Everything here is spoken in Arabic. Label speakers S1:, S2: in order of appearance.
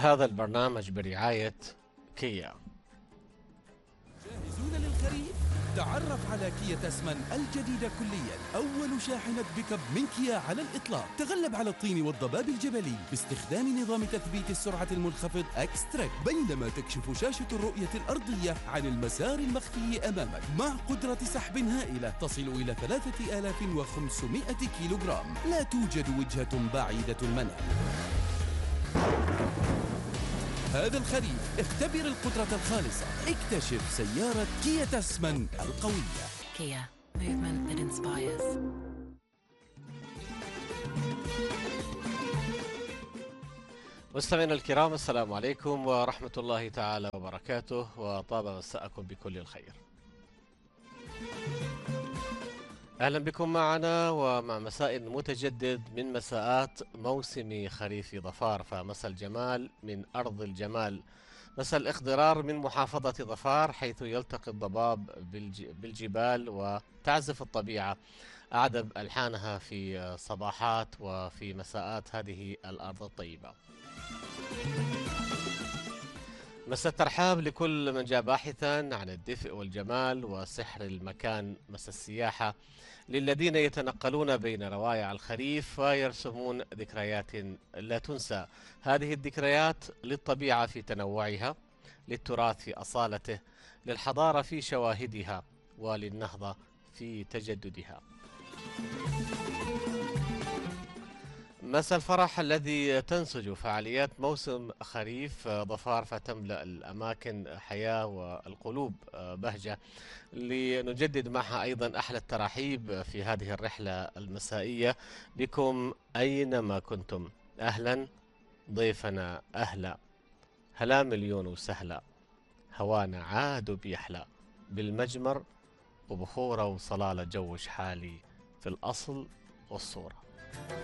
S1: هذا البرنامج برعاية كيا.
S2: جاهزون للخريف؟ تعرف على كيا تسمن الجديدة كليا، أول شاحنة بيك اب من كيا على الإطلاق، تغلب على الطين والضباب الجبلي باستخدام نظام تثبيت السرعة المنخفض اكستراك، بينما تكشف شاشة الرؤية الأرضية عن المسار المخفي أمامك مع قدرة سحب هائلة تصل إلى 3500 كيلوغرام. لا توجد وجهة بعيدة المنال. هذا الخريف اختبر القدرة الخالصة، اكتشف سيارة كيا تسمن القوية.
S3: Kia, movement that inspires.
S1: مستمعينا الكرام، السلام عليكم ورحمة الله تعالى وبركاته، وطاب مساءكم بكل الخير. أهلا بكم معنا ومع مساء متجدد من مساءات موسم خريف ظفار، فمساء الجمال من أرض الجمال، مساء الاخضرار من محافظة ظفار، حيث يلتقي الضباب بالجبال وتعزف الطبيعة أعذب ألحانها في صباحات وفي مساءات هذه الأرض الطيبة. مساء الترحاب لكل من جاء باحثا عن الدفء والجمال وسحر المكان، مساء السياحة للذين يتنقلون بين روائع الخريف ويرسمون ذكريات لا تنسى. هذه الذكريات للطبيعة في تنوعها، للتراث في أصالته، للحضارة في شواهدها، وللنهضة في تجددها. مساء الفرح الذي تنسج فعاليات موسم خريف ظفار، فتملأ الأماكن حياة والقلوب بهجة. لنجدد معها أيضا أحلى الترحيب في هذه الرحلة المسائية بكم أينما كنتم. أهلا ضيفنا، أهلا، هلا مليون وسهلا، هوانا عاد بيحلى بالمجمر وبخورة وصلالة، جوش حالي في الأصل والصورة.